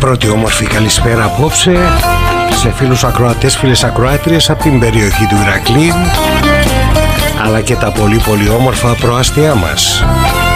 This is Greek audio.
πρώτη όμορφη καλησπέρα απόψε σε φίλους ακροατές, φίλες ακροάτριες από την περιοχή του Ηρακλείου, αλλά και τα πολύ όμορφα προάστια μας.